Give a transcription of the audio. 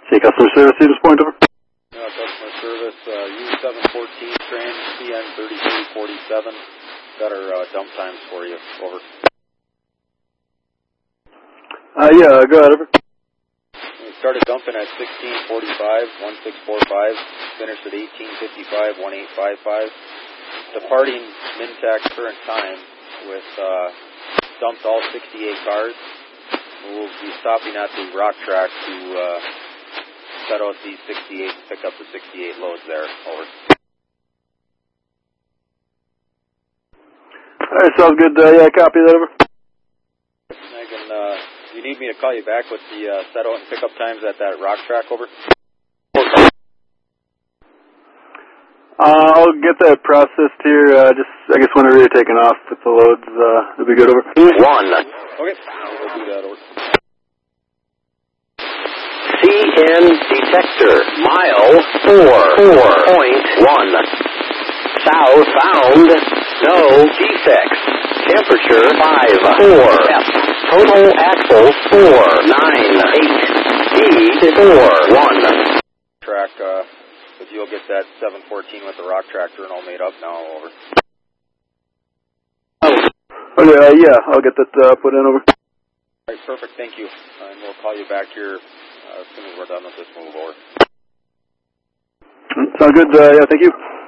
Okay, customer service, Stevens Point, over. Customer service, U714 train, CN3347. Got our dump times for you, over. Yeah, go ahead, over. We started dumping at 1645, 1645, finished at 1855, 1855. Departing Mintac current time with dumped all 68 cars. We'll be stopping at the rock track to set out the 68 and pick up the 68 loads there, over. Alright, sounds good. Yeah, copy that, over. Megan, you need me to call you back with the set out and pick up times at that rock track, over? I'll get that processed here, just, I guess whenever you're taking off with the loads, it'll be good, over. 1. Okay, we'll do that, over. CN detector, mile 4.1. Southbound, no defects. Temperature 5.4. F. Total axle 4.98. Speed 4.1. Track, if you'll get that 714 with the rock tractor and all made up now, over. Okay, yeah, I'll get that put in, over. All right, perfect, thank you. And we'll call you back here as soon as we're done with this move, over. Sounds good, yeah, thank you.